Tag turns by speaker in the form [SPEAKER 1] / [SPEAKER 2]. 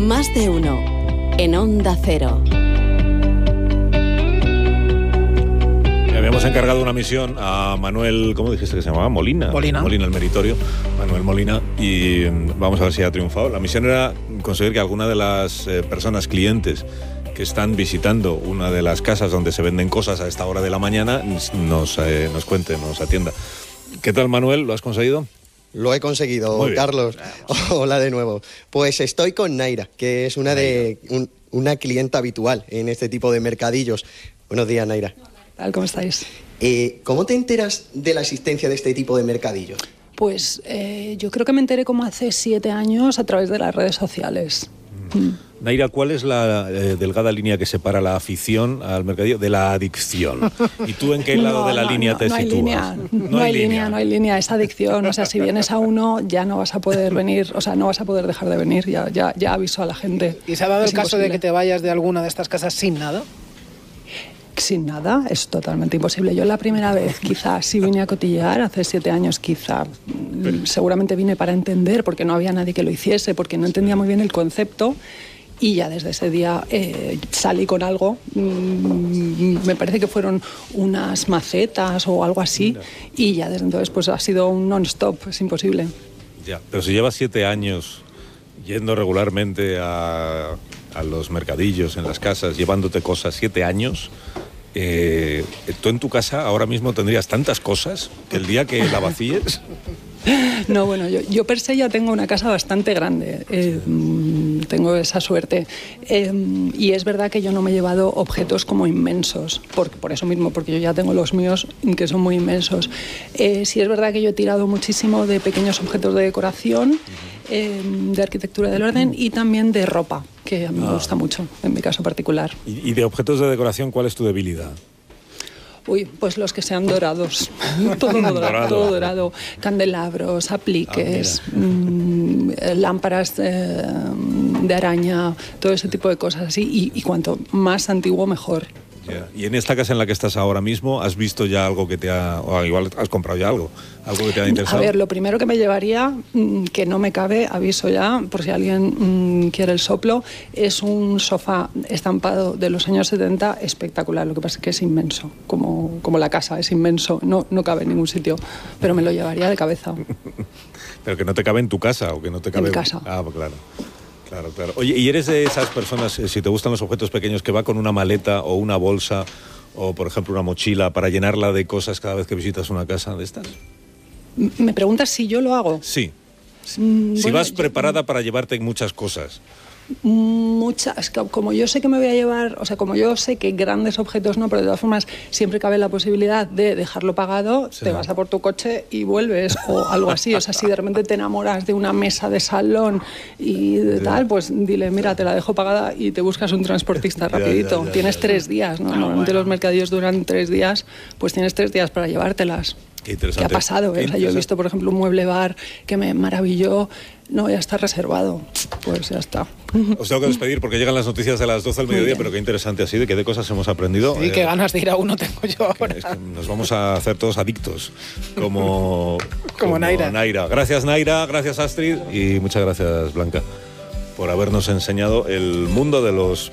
[SPEAKER 1] Más de uno en Onda Cero.
[SPEAKER 2] Habíamos encargado una misión a Manuel, ¿cómo dijiste que se llamaba? Molina, el meritorio, Manuel Molina, y vamos a ver si ha triunfado. La misión era conseguir que alguna de las personas clientes que están visitando una de las casas donde se venden cosas a esta hora de la mañana nos cuente, nos atienda. ¿Qué tal, Manuel? ¿Lo has conseguido?
[SPEAKER 3] Lo he conseguido, Carlos. Hola de nuevo. Pues estoy con Naira, que es una clienta habitual en este tipo de mercadillos. Buenos días, Naira.
[SPEAKER 4] ¿Cómo estáis?
[SPEAKER 3] ¿Cómo te enteras de la existencia de este tipo de mercadillos?
[SPEAKER 4] Pues yo creo que me enteré como hace 7 años a través de las redes sociales.
[SPEAKER 2] Naira, ¿cuál es la delgada línea que separa la afición al mercadillo de la adicción? ¿Y tú en qué lado de la línea te sitúas?
[SPEAKER 4] No hay línea, es adicción. O sea, si vienes a uno ya no vas a poder venir, o sea, no vas a poder dejar de venir, ya aviso a la gente.
[SPEAKER 5] ¿Y se ha dado el caso de que te vayas de alguna de estas casas sin nada?
[SPEAKER 4] Sin nada, es totalmente imposible. Yo la primera vez, quizás, sí vine a cotillear, hace 7 años, seguramente vine para entender, porque no había nadie que lo hiciese, porque no entendía muy bien el concepto, y ya desde ese día salí con algo, me parece que fueron unas macetas o algo así, y ya desde entonces pues ha sido un non-stop, es imposible.
[SPEAKER 2] Ya, pero si llevas 7 años yendo regularmente a los mercadillos, en las casas, llevándote cosas, 7 años... ¿tú en tu casa ahora mismo tendrías tantas cosas que el día que la vacíes?
[SPEAKER 4] No, bueno, yo per se ya tengo una casa bastante grande, tengo esa suerte, y es verdad que yo no me he llevado objetos como inmensos, por eso mismo, porque yo ya tengo los míos que son muy inmensos. Sí es verdad que yo he tirado muchísimo de pequeños objetos de decoración, de arquitectura del orden y también de ropa, que a mí me gusta mucho, en mi caso particular.
[SPEAKER 2] ¿Y de objetos de decoración cuál es tu debilidad?
[SPEAKER 4] Uy, pues los que sean dorados, todo dorado, candelabros, apliques, lámparas de araña, todo ese tipo de cosas así, y cuanto más antiguo mejor.
[SPEAKER 2] Yeah. ¿Y en esta casa en la que estás ahora mismo has visto ya algo que te ha... o igual has comprado ya algo que te ha interesado?
[SPEAKER 4] A ver, lo primero que me llevaría, que no me cabe, aviso ya, por si alguien quiere el soplo, es un sofá estampado de los años 70 espectacular. Lo que pasa es que es inmenso, como la casa, es inmenso, no cabe en ningún sitio, pero me lo llevaría de cabeza.
[SPEAKER 2] Pero que no te cabe en tu casa o que no te cabe...
[SPEAKER 4] En mi casa.
[SPEAKER 2] Ah, pues claro. Claro. Oye, ¿y eres de esas personas, si te gustan los objetos pequeños, que va con una maleta o una bolsa o, por ejemplo, una mochila para llenarla de cosas cada vez que visitas una casa de estas?
[SPEAKER 4] ¿Me preguntas si yo lo hago?
[SPEAKER 2] Sí. Si vas preparada para llevarte muchas cosas.
[SPEAKER 4] Muchas, como yo sé que me voy a llevar, o sea, como yo sé que grandes objetos no, pero de todas formas siempre cabe la posibilidad de dejarlo pagado, sí. Te vas a por tu coche y vuelves o algo así. O sea, si de repente te enamoras de una mesa de salón y de tal, pues dile, mira, te la dejo pagada y te buscas un transportista rapidito. Tienes 3 días, ¿no? Normalmente los mercadillos duran 3 días, pues tienes 3 días para llevártelas.
[SPEAKER 2] Qué interesante.
[SPEAKER 4] ¿Qué ha pasado? O sea, yo he visto, por ejemplo, un mueble bar que me maravilló. No, ya está reservado. Pues ya está.
[SPEAKER 2] Os tengo que despedir porque llegan las noticias de las 12 del mediodía, pero qué interesante ha sido y qué de cosas hemos aprendido.
[SPEAKER 5] Sí, qué ganas de ir a uno tengo yo ahora.
[SPEAKER 2] Es que nos vamos a hacer todos adictos, como
[SPEAKER 5] Naira.
[SPEAKER 2] Gracias, Naira, gracias, Astrid, y muchas gracias, Blanca, por habernos enseñado el mundo de los